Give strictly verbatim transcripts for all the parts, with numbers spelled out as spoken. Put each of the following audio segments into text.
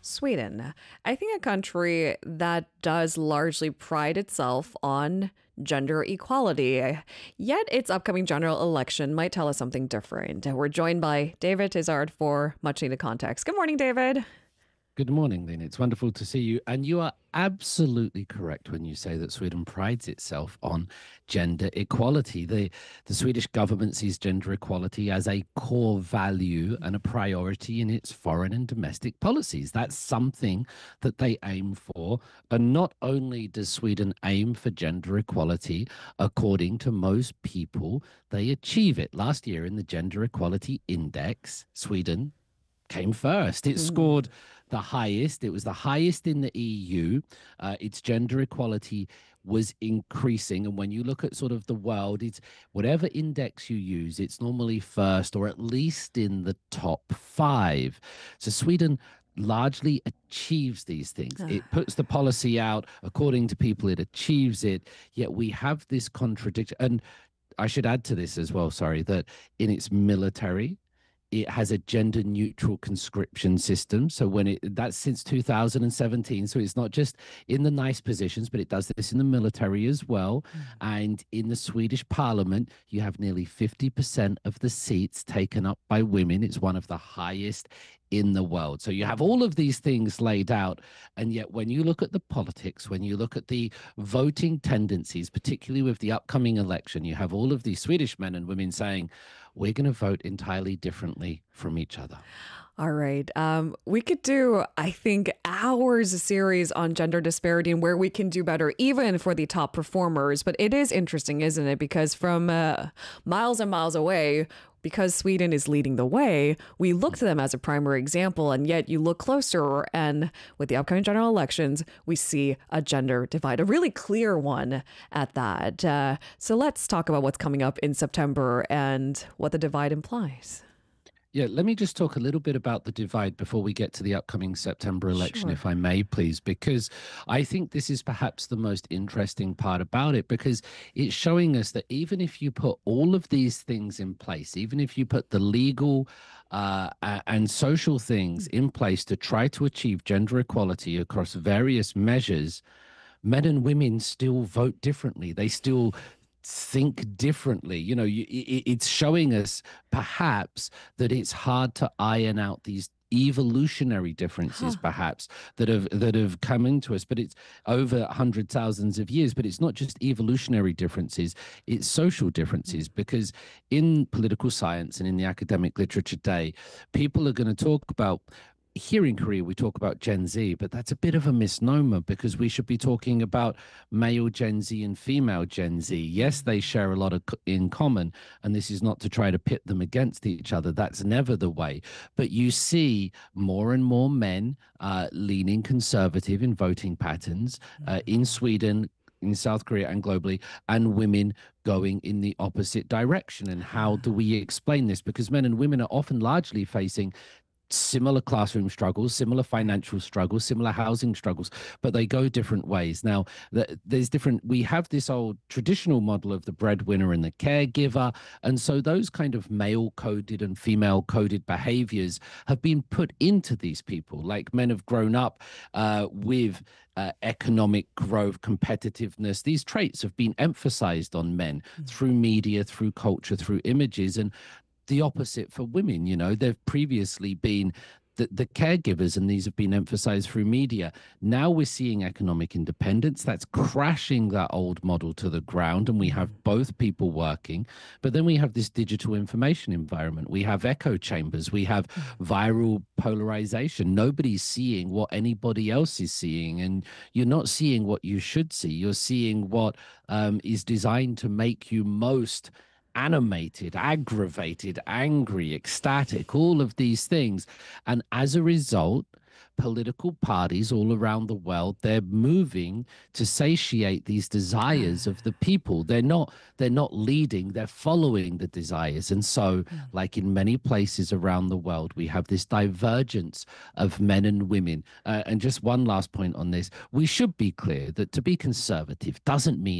Sweden. I think a country that does largely pride itself on gender equality. Yet its upcoming general election might tell us something different. We're joined by David Tizard for much needed context. Good morning, David. Good morning, Lynn. It's wonderful to see you. And you are absolutely correct when you say that Sweden prides itself on gender equality. The, the Swedish government sees gender equality as a core value and a priority in its foreign and domestic policies. That's something that they aim for. And not only does Sweden aim for gender equality, according to most people, they achieve it. Last year in the Gender Equality Index, Sweden came first. It scored the highest. It was the highest in the E U. Uh, its gender equality was increasing. And when you look at sort of the world, it's whatever index you use, it's normally first or at least in the top five. So Sweden largely achieves these things. It puts the policy out according to people, it achieves it. Yet we have this contradiction. And I should add to this as well, sorry, that in its military, it has a gender neutral conscription system. So when it that's since two thousand seventeen. So it's not just in the nice positions, but it does this in the military as well. Mm. And in the Swedish parliament, you have nearly fifty percent of the seats taken up by women. It's one of the highest in the world. So you have all of these things laid out. And yet when you look at the politics, when you look at the voting tendencies, particularly with the upcoming election, you have all of these Swedish men and women saying, we're going to vote entirely differently from each other. All right. Um, we could do, I think, hours a series on gender disparity and where we can do better, even for the top performers. But it is interesting, isn't it? Because from uh, miles and miles away, because Sweden is leading the way, we look to them as a primary example. And yet you look closer and with the upcoming general elections, we see a gender divide, a really clear one at that. Uh, so let's talk about what's coming up in September and what the divide implies. Yeah, let me just talk a little bit about the divide before we get to the upcoming September election, Sure. if I may, please, because I think this is perhaps the most interesting part about it, because it's showing us that even if you put all of these things in place, even if you put the legal uh, and social things in place to try to achieve gender equality across various measures, men and women still vote differently. They still think differently. You know, you, it, it's showing us perhaps that it's hard to iron out these evolutionary differences huh. perhaps that have that have come into us, but it's over hundred thousands of years. But it's not just evolutionary differences, it's social differences, because in political science and in the academic literature today, people are going to talk about, here in Korea, we talk about Gen Z, but that's a bit of a misnomer, because we should be talking about male Gen Z and female Gen Z. Yes, they share a lot of in common, and this is not to try to pit them against each other. That's never the way. But you see more and more men uh, leaning conservative in voting patterns uh, in Sweden, in South Korea and globally, and women going in the opposite direction. And how do we explain this? Because men and women are often largely facing similar classroom struggles, similar financial struggles, similar housing struggles, but they go different ways. Now, there's different, we have this old traditional model of the breadwinner and the caregiver. And so those kind of male coded and female coded behaviors have been put into these people. Like, men have grown up uh, with Uh, economic growth, competitiveness. These traits have been emphasized on men mm-hmm. through media, through culture, through images, and the opposite for women. You know, they've previously been the, the caregivers, and these have been emphasized through media. Now we're seeing economic independence. That's crashing that old model to the ground, and we have both people working. But then we have this digital information environment. We have echo chambers. We have viral polarization. Nobody's seeing what anybody else is seeing, and you're not seeing what you should see. You're seeing what um, is designed to make you most animated, aggravated, angry, ecstatic, all of these things. And as a result, political parties all around the world, they're moving to satiate these desires of the people. They're not they're not leading, they're following the desires. And so, like in many places around the world, we have this divergence of men and women. Uh, and just one last point on this, we should be clear that to be conservative doesn't mean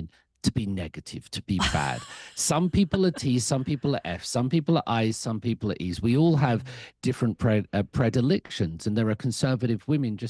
to be negative, to be bad. Some people are T's, some people are F's, some people are I's, some people are E's. We all have different pre- uh, predilections, and there are conservative women just